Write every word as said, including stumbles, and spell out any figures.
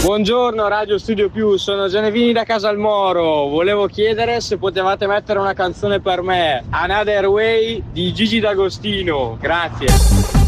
Buongiorno Radio Studio Più, sono Gianevini da Casalmoro. Volevo chiedere se potevate mettere una canzone per me, Another Way di Gigi D'Agostino. Grazie.